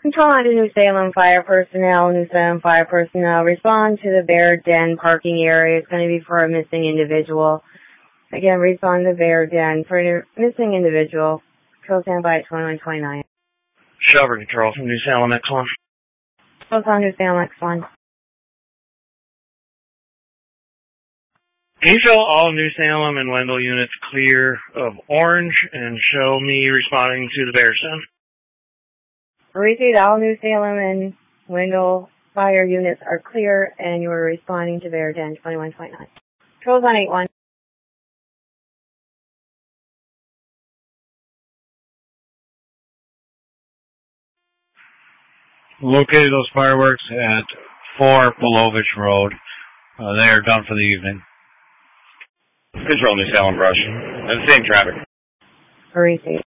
Control on to New Salem fire personnel. New Salem fire personnel, respond to the Bear Den parking area. It's going to be for a missing individual. Again, respond to the Bear Den for a missing individual. Control stand by at 2129. Shelter Control from New Salem X1. Control on New Salem X1. Can you show all New Salem and Wendell units clear of orange and show me responding to the Bear Den? Repeat, all New Salem and Wendell fire units are clear and you are responding to Bear Den 2129. Controls on 81. Located those fireworks at 4 Polovich Road. They are done for the evening. Control New Salem Brush. And the same traffic. Repeat.